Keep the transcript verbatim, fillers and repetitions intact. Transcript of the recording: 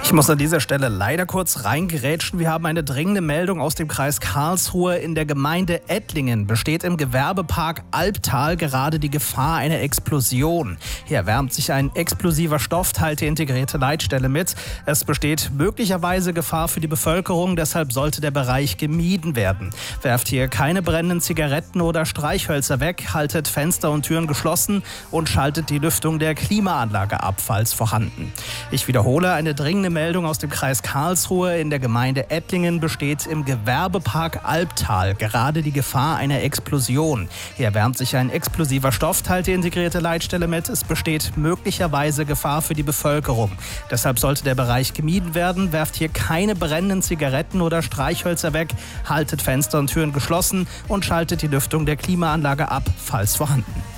Ich muss an dieser Stelle leider kurz reingerätschen. Wir haben eine dringende Meldung aus dem Kreis Karlsruhe. In der Gemeinde Ettlingen besteht im Gewerbepark Albtal gerade die Gefahr einer Explosion. Hier erwärmt sich ein explosiver Stoff, teilt die integrierte Leitstelle mit. Es besteht möglicherweise Gefahr für die Bevölkerung, deshalb sollte der Bereich gemieden werden. Werft hier keine brennenden Zigaretten oder Streichhölzer weg, haltet Fenster und Türen geschlossen und schaltet die Lüftung der Klimaanlage ab, falls vorhanden. Ich wiederhole, eine dringende Meldung aus dem Kreis Karlsruhe. In der Gemeinde Ettlingen besteht im Gewerbepark Albtal gerade die Gefahr einer Explosion. Hier erwärmt sich ein explosiver Stoff, teilt die integrierte Leitstelle mit. Es besteht möglicherweise Gefahr für die Bevölkerung. Deshalb sollte der Bereich gemieden werden. Werft hier keine brennenden Zigaretten oder Streichhölzer weg, haltet Fenster und Türen geschlossen und schaltet die Lüftung der Klimaanlage ab, falls vorhanden.